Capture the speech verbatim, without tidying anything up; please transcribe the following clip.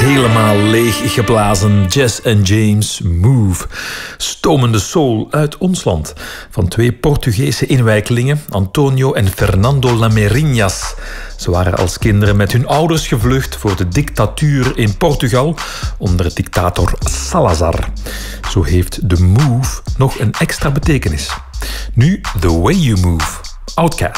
helemaal leeg geblazen. Jess en James Move. Stomende soul uit ons land. Van twee Portugese inwijkelingen, Antonio en Fernando Lamerinhas. Ze waren als kinderen met hun ouders gevlucht voor de dictatuur in Portugal onder dictator Salazar. Zo heeft de move nog een extra betekenis. Nu The Way You Move. Outcast.